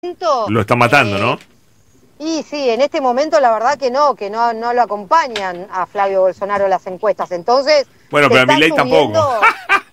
Lo están matando, ¿no? Y sí, en este momento la verdad que no lo acompañan a Flavio Bolsonaro las encuestas. Entonces, bueno, pero a Milei tampoco.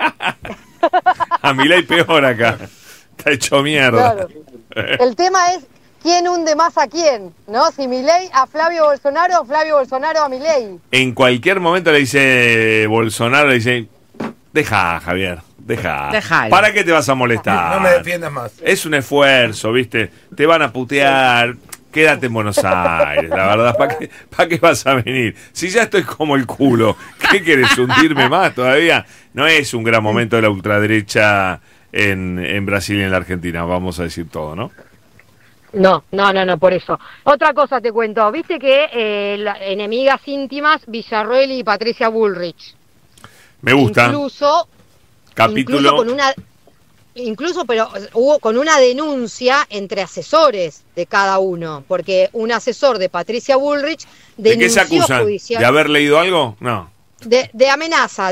A Milei peor acá. Está hecho mierda. Claro. El tema es quién hunde más a quién, ¿no? Si Milei a Flavio Bolsonaro o Flavio Bolsonaro a Milei. En cualquier momento le dice Bolsonaro, le dice, deja, Javier, deja. ¿Para qué te vas a molestar? No me defiendas más. Es un esfuerzo, ¿viste? Te van a putear. Quédate en Buenos Aires, la verdad, ¿para qué vas a venir? Si ya estoy como el culo, ¿qué querés, hundirme más todavía? No es un gran momento de la ultraderecha en Brasil y en la Argentina, vamos a decir todo, ¿no? No, por eso. Otra cosa te cuento, viste que enemigas íntimas, Villarroel y Patricia Bullrich. Me gusta. Incluso pero hubo con una denuncia entre asesores de cada uno, porque un asesor de Patricia Bullrich denunció. ¿De qué se acusan? ¿De haber leído algo? No. De amenaza.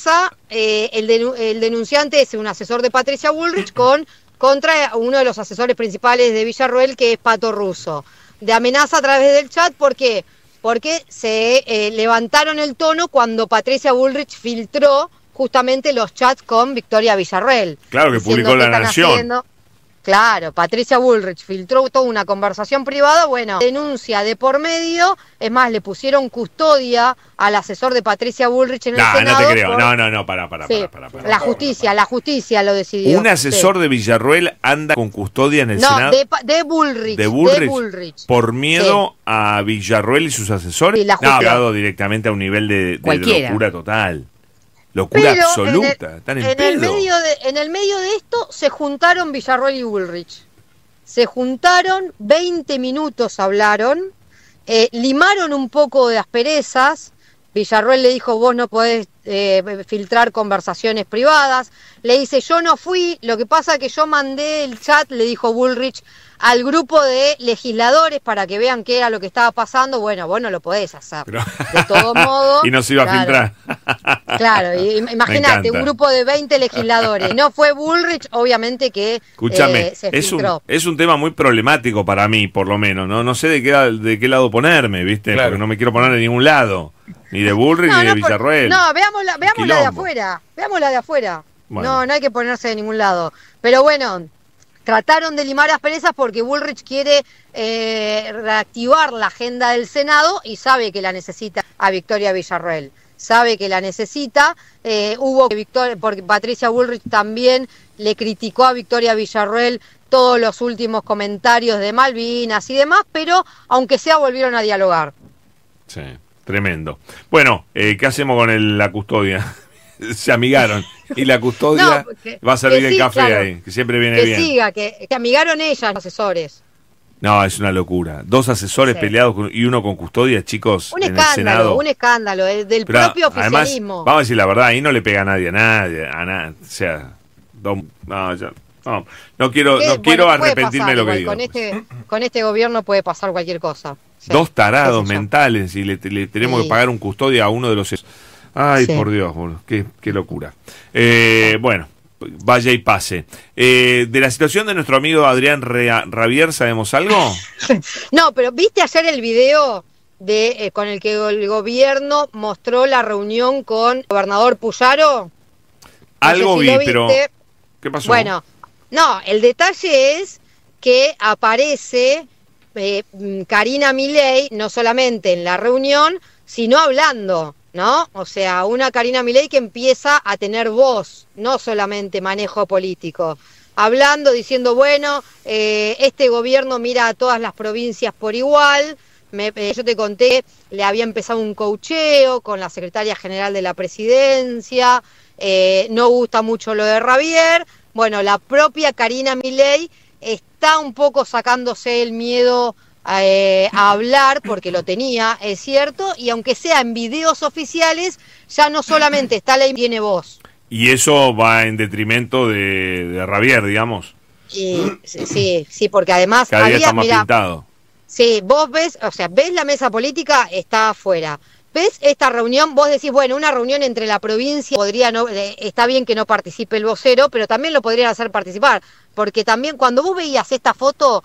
El denunciante es un asesor de Patricia Bullrich contra uno de los asesores principales de Villarroel, que es Pato Russo. De amenaza a través del chat, ¿por qué? Porque se levantaron el tono cuando Patricia Bullrich filtró justamente los chats con Victoria Villarroel. Claro, que publicó La Nación. Claro, Patricia Bullrich filtró toda una conversación privada, bueno, denuncia de por medio, es más, le pusieron custodia al asesor de Patricia Bullrich en el Senado. No te creo, no, para. La justicia lo decidió. ¿Un asesor de Villarroel anda con custodia en el Senado? De Bullrich. ¿De Bullrich? ¿Por miedo a Villarroel y sus asesores? Sí, ha hablado directamente a un nivel de locura total. Locura absoluta. Están en pedo. En el medio de esto se juntaron Villarroel y Bullrich. Se juntaron, 20 minutos hablaron, limaron un poco de asperezas. Villarroel le dijo, vos no podés filtrar conversaciones privadas. Le dice, yo no fui, lo que pasa es que yo mandé el chat, le dijo Bullrich, al grupo de legisladores para que vean qué era lo que estaba pasando. Bueno, vos no lo podés hacer. Pero... de todo modo. Y no se iba a filtrar. Claro, imagínate, un grupo de 20 legisladores. No fue Bullrich, obviamente que escúchame, se filtró. Es un tema muy problemático para mí, por lo menos. No sé de qué lado ponerme, ¿viste? Claro. Porque no me quiero poner de ningún lado. Ni de Bullrich ni de Villarroel. Veámosla de afuera. Veámosla de afuera. Bueno. No hay que ponerse de ningún lado. Pero bueno, trataron de limar asperezas porque Bullrich quiere reactivar la agenda del Senado y sabe que la necesita a Victoria Villarroel. Sabe que la necesita. Porque Patricia Bullrich también le criticó a Victoria Villarroel todos los últimos comentarios de Malvinas y demás, pero aunque sea volvieron a dialogar. Sí, tremendo. Bueno, ¿qué hacemos con la custodia? Se amigaron y la custodia va a servir el café, claro, ahí, que siempre viene bien. Que amigaron ellas, los asesores. No, es una locura. 2 asesores peleados y uno con custodia, chicos, en el Senado. Un escándalo, del propio oficialismo. Además, vamos a decir la verdad, ahí no le pega a nadie, o sea, no quiero arrepentirme de lo que digo. Con este gobierno puede pasar cualquier cosa. Sí, 2 tarados mentales y le tenemos que pagar un custodia a uno de los... Ay, por Dios, qué locura. Bueno, vaya y pase. De la situación de nuestro amigo Adrián Rabier, ¿sabemos algo? No, pero ¿viste ayer el video con el que el gobierno mostró la reunión con el gobernador Puyaro? Algo vi, pero ¿qué pasó? Bueno, no, el detalle es que aparece Karina Milei, no solamente en la reunión, sino hablando, ¿no? O sea, una Karina Milei que empieza a tener voz, no solamente manejo político. Hablando, diciendo, bueno, este gobierno mira a todas las provincias por igual. Yo te conté, le había empezado un coacheo con la secretaria general de la presidencia. No gusta mucho lo de Rabier. Bueno, la propia Karina Milei está un poco sacándose el miedo a hablar, porque lo tenía, es cierto, y aunque sea en videos oficiales, ya no solamente está la tiene voz. Y eso va en detrimento de Rabier, digamos. Sí, porque además cada día está más pintado. Sí, vos ves la mesa política, está afuera. ¿Ves esta reunión? Vos decís, bueno, una reunión entre la provincia, está bien que no participe el vocero, pero también lo podrían hacer participar, porque también cuando vos veías esta foto,